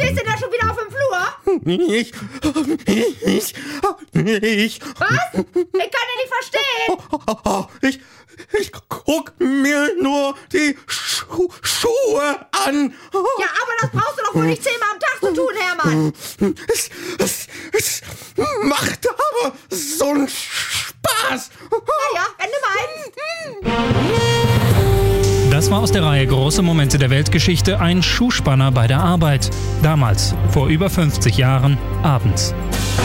stehst denn da schon wieder auf dem Flur? Ich. Was? Ich kann dich nicht verstehen. Ich guck mir nur die Schuhe an. Ja, aber das brauchst du doch wohl nicht 10-mal am Tag zu tun, Hermann. Es macht aber so einen Spaß. Naja, wenn du meinst. Das war aus der Reihe Große Momente der Weltgeschichte ein Schuhspanner bei der Arbeit. Damals, vor über 50 Jahren, abends.